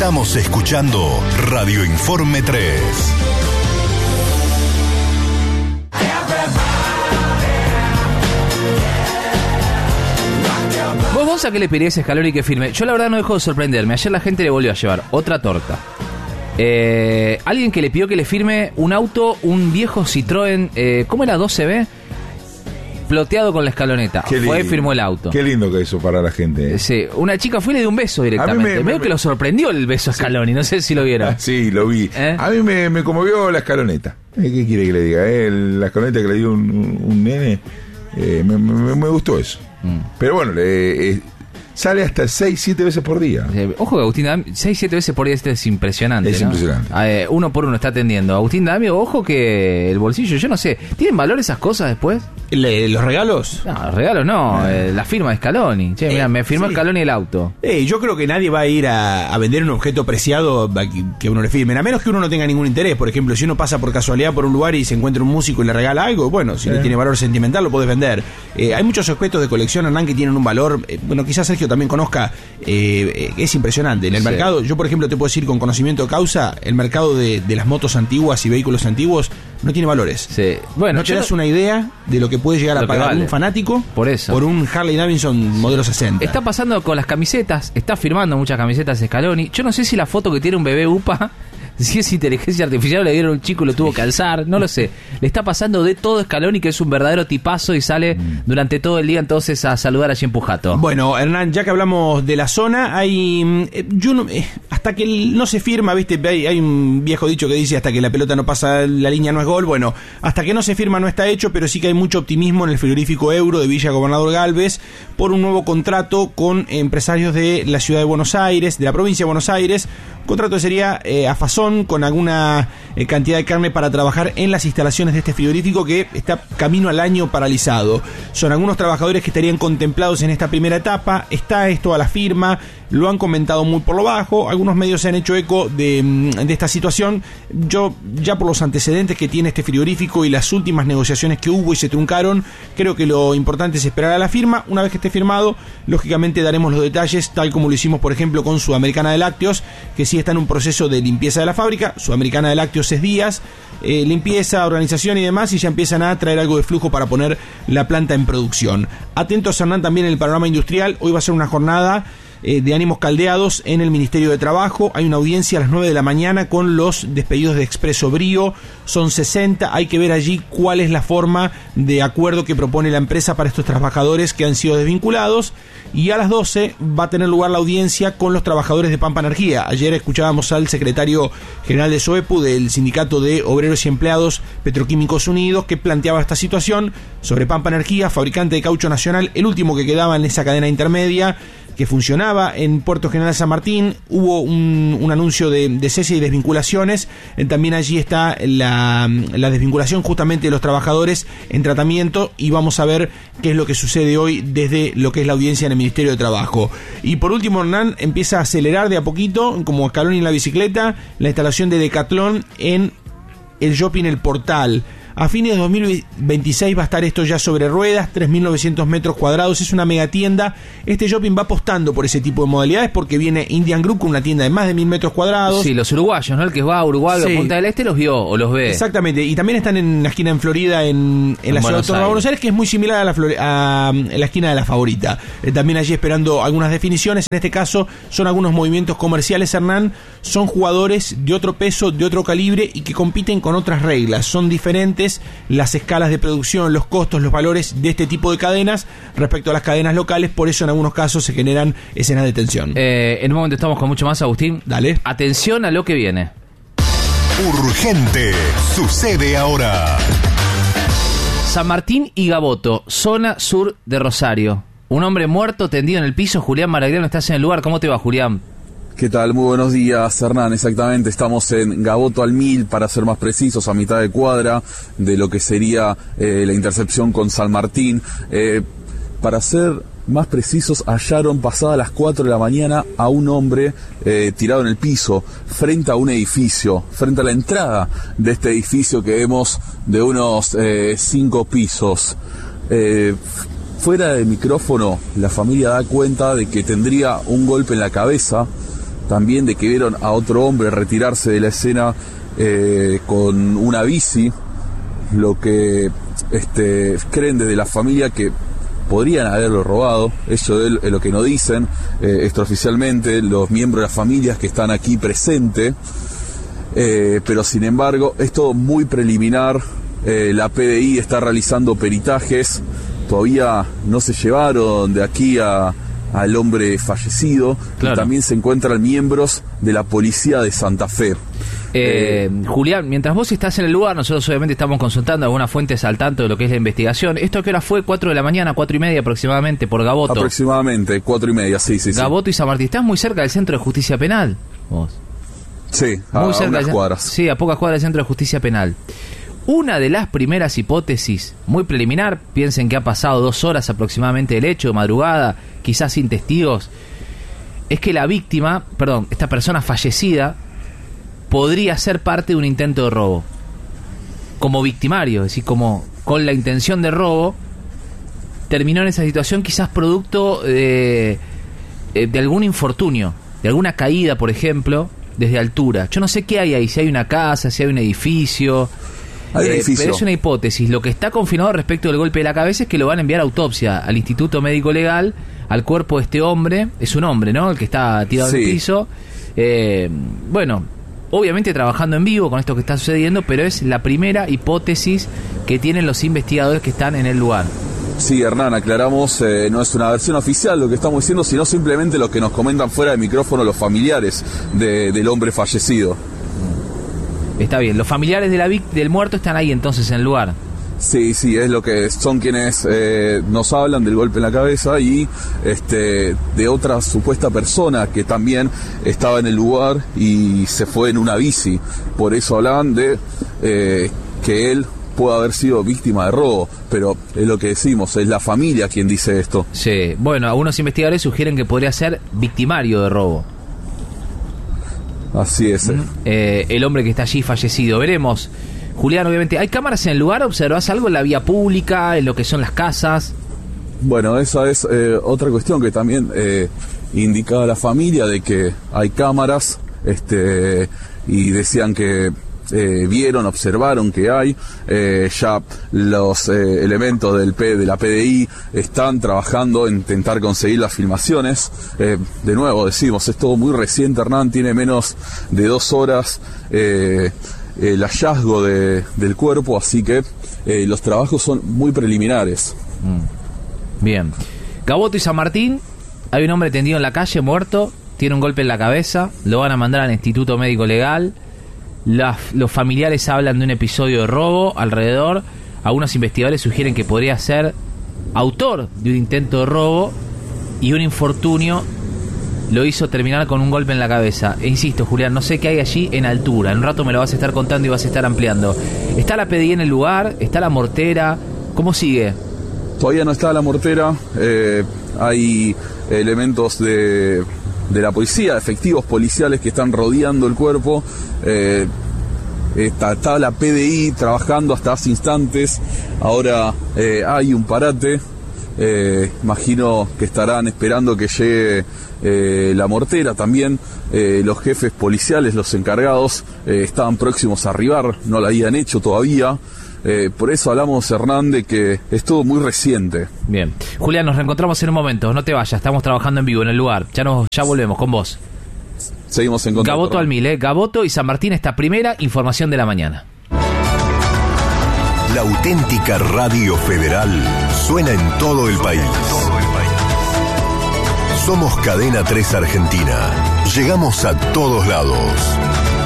Estamos escuchando Radio Informe 3. ¿Vos a qué le pedirías a Scaloni que firme? Yo la verdad no dejo de sorprenderme. Ayer la gente le volvió a llevar otra torta. Alguien que le pidió que le firme un auto, un viejo Citroën, ¿cómo era? 12B, ploteado con la escaloneta. Fue y firmó el auto. Qué lindo que eso para la gente. Sí, una chica fue y le dio un beso directamente. Veo que lo sorprendió el beso a Scaloni, no sé si lo vieron. Sí, lo vi. A mí me conmovió la escaloneta. ¿Qué quiere que le diga? La escaloneta que le dio un nene, me gustó eso. Pero bueno, sale hasta 6-7 veces por día. Ojo que Agustín Damio, 6-7 veces por día, es impresionante. Es, ¿no? Impresionante. Uno por uno está atendiendo. Agustín Damio, ojo que el bolsillo, yo no sé, ¿tienen valor esas cosas después? ¿Los regalos? No, los regalos no, la firma de Scaloni. Che, mira, me firmó Scaloni el auto. Yo creo que nadie va a ir a vender un objeto preciado que uno le firme, a menos que uno no tenga ningún interés. Por ejemplo, si uno pasa por casualidad por un lugar y se encuentra un músico y le regala algo, bueno, si le tiene valor sentimental lo podés vender. Hay muchos objetos de colección, Hernán, que tienen un valor, bueno, quizás Sergio también conozca, es impresionante. En el mercado, yo por ejemplo te puedo decir con conocimiento de causa, el mercado de las motos antiguas y vehículos antiguos no tiene valores. Sí. Bueno, no te das una idea de lo que puede llegar a pagar un fanático por un Harley Davidson modelo 60. Está pasando con las camisetas, está firmando muchas camisetas Scaloni. Yo no sé si la foto que tiene un bebé UPA, si es inteligencia artificial, le dieron un chico y lo tuvo que alzar, no lo sé. Le está pasando de todo Scaloni, que es un verdadero tipazo y sale durante todo el día entonces a saludar allí en Pujato. Bueno, Hernán, ya que hablamos de la zona, hay hasta que no se firma, viste, hay un viejo dicho que dice hasta que la pelota no pasa la línea no es gol. Bueno, hasta que no se firma no está hecho, pero sí que hay mucho optimismo en el frigorífico Euro de Villa Gobernador Galvez por un nuevo contrato con empresarios de la ciudad de Buenos Aires, de la provincia de Buenos Aires. Un contrato sería a fazón, con alguna cantidad de carne para trabajar en las instalaciones de este frigorífico que está camino al año paralizado. Son algunos trabajadores que estarían contemplados en esta primera etapa. Está esto a la firma, lo han comentado muy por lo bajo. Algunos medios se han hecho eco de esta situación. Yo, ya por los antecedentes que tiene este frigorífico y las últimas negociaciones que hubo y se truncaron, creo que lo importante es esperar a la firma. Una vez que esté firmado, lógicamente daremos los detalles, tal como lo hicimos por ejemplo con Sudamericana de Lácteos, que sí está en un proceso de limpieza de la fábrica. Sudamericana de Lácteos es días, limpieza, organización y demás, y ya empiezan a traer algo de flujo para poner la planta en producción. Atentos, Hernán, también en el panorama industrial. Hoy va a ser una jornada de ánimos caldeados en el Ministerio de Trabajo. Hay una audiencia a las 9 de la mañana con los despedidos de Expreso Brío. Son 60. Hay que ver allí cuál es la forma de acuerdo que propone la empresa para estos trabajadores que han sido desvinculados. Y a las 12 va a tener lugar la audiencia con los trabajadores de Pampa Energía. Ayer escuchábamos al secretario general de SOEPU, del Sindicato de Obreros y Empleados Petroquímicos Unidos, que planteaba esta situación sobre Pampa Energía, fabricante de caucho nacional, el último que quedaba en esa cadena intermedia que funcionaba en Puerto General San Martín. Hubo un anuncio de cese y desvinculaciones. También allí está la desvinculación justamente de los trabajadores en tratamiento, y vamos a ver qué es lo que sucede hoy desde lo que es la audiencia en el Ministerio de Trabajo. Y por último, Hernán, empieza a acelerar de a poquito, como Scaloni en la bicicleta, la instalación de Decathlon en el shopping El Portal. A fines de 2026 va a estar esto ya sobre ruedas, 3.900 metros cuadrados, es una megatienda. Este shopping va apostando por ese tipo de modalidades porque viene Indian Group con una tienda de más de 1.000 metros cuadrados. Sí, los uruguayos, ¿no? El que va a Uruguay o Punta del Este los vio o los ve. Exactamente, y también están en la esquina en Florida, en la ciudad autónoma de Buenos Aires, que es muy similar a la esquina de La Favorita. También allí esperando algunas definiciones. En este caso son algunos movimientos comerciales, Hernán. Son jugadores de otro peso, de otro calibre y que compiten con otras reglas. Son diferentes las escalas de producción, los costos, los valores de este tipo de cadenas respecto a las cadenas locales. Por eso en algunos casos se generan escenas de tensión. En un momento estamos con mucho más, Agustín. Dale. Atención a lo que viene. Urgente sucede ahora. San Martín y Gaboto, zona sur de Rosario. Un hombre muerto tendido en el piso. Julián Maragliano, estás en el lugar. ¿Cómo te va, Julián? ¿Qué tal? Muy buenos días, Hernán. Exactamente, estamos en Gaboto al 1000, para ser más precisos, a mitad de cuadra de lo que sería la intercepción con San Martín. Para ser más precisos, hallaron pasadas las 4 de la mañana a un hombre tirado en el piso, frente a un edificio, frente a la entrada de este edificio que vemos de unos 5 pisos. Fuera del micrófono, la familia da cuenta de que tendría un golpe en la cabeza. también de que vieron a otro hombre retirarse de la escena con una bici, lo que creen desde la familia que podrían haberlo robado. Eso es lo que nos dicen extraoficialmente los miembros de las familias que están aquí presentes, pero sin embargo es todo muy preliminar. La PDI está realizando peritajes, todavía no se llevaron de aquí al hombre fallecido. Claro. Y también se encuentran miembros de la policía de Santa Fe. Julián, mientras vos estás en el lugar, nosotros obviamente estamos consultando algunas fuentes al tanto de lo que es la investigación. ¿Esto a qué hora fue? 4 de la mañana, 4:30 aproximadamente, por Gaboto. Aproximadamente, 4:30, sí. Gaboto y San Martín. Estás muy cerca del Centro de Justicia Penal, vos. Sí, muy cerca unas cuadras. Sí, a pocas cuadras del Centro de Justicia Penal. Una de las primeras hipótesis, muy preliminar, piensen que ha pasado 2 horas aproximadamente del hecho, de madrugada, quizás sin testigos, es que la víctima, esta persona fallecida, podría ser parte de un intento de robo. Como victimario, es decir, como con la intención de robo, terminó en esa situación quizás producto de algún infortunio, de alguna caída, por ejemplo, desde altura. Yo no sé qué hay ahí, si hay una casa, si hay un edificio. Pero es una hipótesis. Lo que está confirmado respecto del golpe de la cabeza es que lo van a enviar a autopsia al Instituto Médico Legal, al cuerpo de este hombre. Es un hombre, ¿no? El que está tirado en el piso. Bueno, obviamente trabajando en vivo con esto que está sucediendo, pero es la primera hipótesis que tienen los investigadores que están en el lugar. Sí, Hernán, aclaramos, no es una versión oficial lo que estamos diciendo, sino simplemente lo que nos comentan fuera de micrófono los familiares del hombre fallecido. Está bien, los familiares del muerto están ahí entonces en el lugar. Sí, es lo que son quienes nos hablan del golpe en la cabeza y de otra supuesta persona que también estaba en el lugar y se fue en una bici. Por eso hablaban de que él puede haber sido víctima de robo, pero es lo que decimos, es la familia quien dice esto. Sí, bueno, algunos investigadores sugieren que podría ser victimario de robo. Así es. El hombre que está allí fallecido. Veremos, Julián, obviamente. ¿Hay cámaras en el lugar? ¿Observás algo en la vía pública, en lo que son las casas? Bueno, esa es otra cuestión que también indicaba la familia, de que hay cámaras, y decían que observaron que hay, ya los elementos de la PDI están trabajando en intentar conseguir las filmaciones. De nuevo decimos, es todo muy reciente, Hernán, tiene menos de 2 horas el hallazgo del cuerpo, así que los trabajos son muy preliminares. Bien. Gaboto y San Martín, hay un hombre tendido en la calle, muerto, tiene un golpe en la cabeza, lo van a mandar al Instituto Médico Legal. Los familiares hablan de un episodio de robo alrededor. Algunos investigadores sugieren que podría ser autor de un intento de robo y un infortunio lo hizo terminar con un golpe en la cabeza. E insisto, Julián, no sé qué hay allí en altura. En un rato me lo vas a estar contando y vas a estar ampliando. ¿Está la PDI en el lugar? ¿Está la mortera? ¿Cómo sigue? Todavía no está la mortera. Hay elementos de la policía, efectivos policiales que están rodeando el cuerpo. Está la PDI trabajando hasta hace instantes. Ahora hay un parate. Imagino que estarán esperando que llegue la mortera. También los jefes policiales, los encargados, estaban próximos a arribar, no lo habían hecho todavía. Por eso hablamos, Hernán, de que es todo muy reciente. Bien. Julián, nos reencontramos en un momento. No te vayas, estamos trabajando en vivo en el lugar. Ya volvemos con vos. Seguimos en contacto. Gaboto al 1000, Gaboto y San Martín, esta primera información de la mañana. La auténtica Radio Federal suena en todo el país. Somos Cadena 3 Argentina. Llegamos a todos lados.